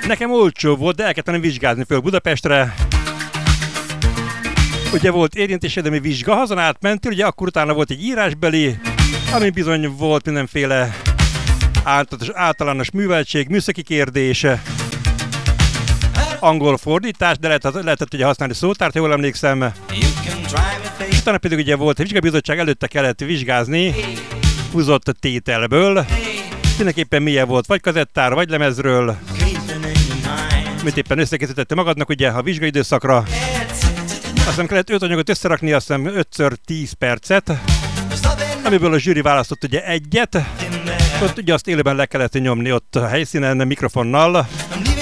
Nekem olcsó volt, de el kellett vizsgázni föl Budapestre. Ugye volt érintésedemi vizsga, hazon átmentél, ugye akkor utána volt egy írásbeli, ami bizony volt mindenféle általános műveltség, műszaki kérdése, angol fordítás, de lehetett ugye használni szótárt, jól emlékszem. Utána pedig ugye volt egy vizsgabizottság, előtte kellett vizsgázni húzott tételből. Mindenképpen milyen volt, vagy kazettára, vagy lemezről. Mint éppen összekészítette magadnak ugye a vizsgaidőszakra. Aztán kellett 5 anyagot összerakni, azt hiszem 5x10 percet, amiből a zsűri választott ugye egyet. Ott ugye azt élőben le kellett nyomni ott a helyszínen mikrofonnal.